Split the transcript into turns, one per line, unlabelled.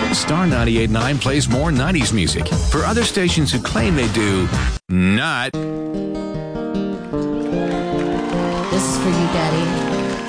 Star 98.9 plays more 90s music. For other stations who claim they do not.
This is for you, Daddy.